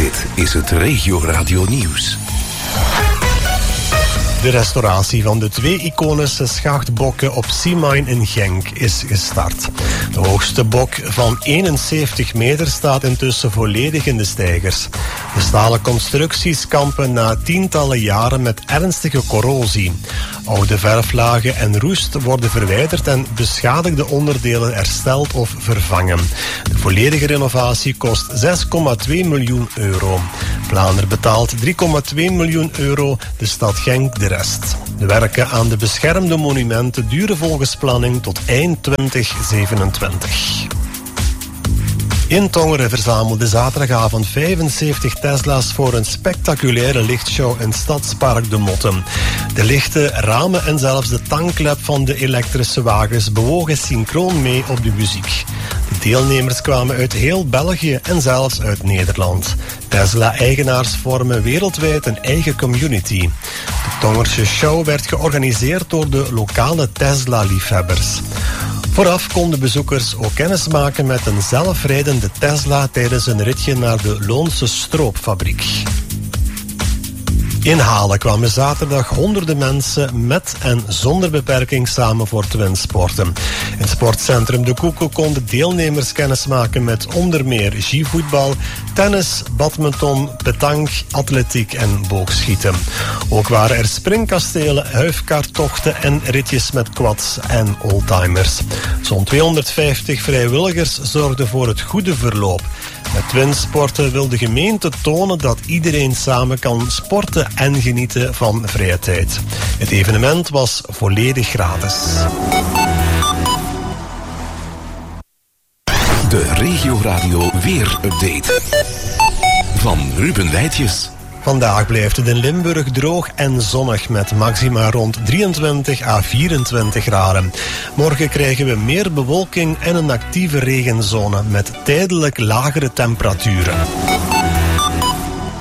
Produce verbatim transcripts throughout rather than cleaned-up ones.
Dit is het Regio Radio Nieuws. De restauratie van de twee iconische schachtbokken op Sea-Mine in Genk is gestart. De hoogste bok van eenenzeventig meter staat intussen volledig in de steigers. De stalen constructies kampen na tientallen jaren met ernstige corrosie. Oude verflagen en roest worden verwijderd en beschadigde onderdelen hersteld of vervangen. De volledige renovatie kost zes komma twee miljoen euro. Planer betaalt drie komma twee miljoen euro, de stad Genk de rest. De werken aan de beschermde monumenten duren volgens planning tot eind twintig zevenentwintig. In Tongeren verzamelde zaterdagavond vijfenzeventig Tesla's voor een spectaculaire lichtshow in Stadspark De Motten. De lichten, ramen en zelfs de tankklep van de elektrische wagens bewogen synchroon mee op de muziek. De deelnemers kwamen uit heel België en zelfs uit Nederland. Tesla-eigenaars vormen wereldwijd een eigen community. De Tongerse show werd georganiseerd door de lokale Tesla-liefhebbers. Vooraf konden bezoekers ook kennis maken met een zelfrijdende Tesla tijdens een ritje naar de Loonse Stroopfabriek. In Halen kwamen zaterdag honderden mensen met en zonder beperking samen voor twinsporten. In het sportcentrum De Koeko konden deelnemers kennismaken met onder meer skivoetbal, tennis, badminton, petanque, atletiek en boogschieten. Ook waren er springkastelen, huifkaarttochten en ritjes met quads en oldtimers. Zo'n tweehonderdvijftig vrijwilligers zorgden voor het goede verloop. Met twinsporten wil de gemeente tonen dat iedereen samen kan sporten en genieten van vrije tijd. Het evenement was volledig gratis. De Regio Radio Weer-update van Ruben Weitjes. Vandaag blijft het in Limburg droog en zonnig met maxima rond drieëntwintig à vierentwintig graden. Morgen krijgen we meer bewolking en een actieve regenzone met tijdelijk lagere temperaturen.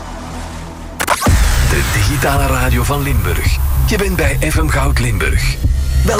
De digitale radio van Limburg. Je bent bij F M Goud Limburg.